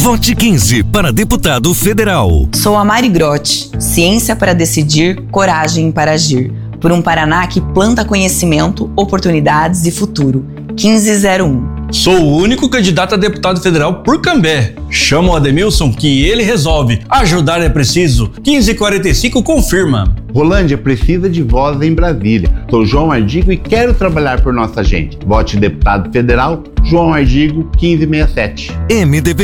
Vote 15 para deputado federal. Sou a Mari Grotti. Ciência para decidir, coragem para agir. Por um Paraná que planta conhecimento, oportunidades e futuro. 1501. Sou o único candidato a deputado federal por Cambé. Chama o Ademilson que ele resolve. Ajudar é preciso. 1545 confirma. Rolândia precisa de voz em Brasília. Sou João Ardigo e quero trabalhar por nossa gente. Vote deputado federal, João Ardigo, 1567. MDB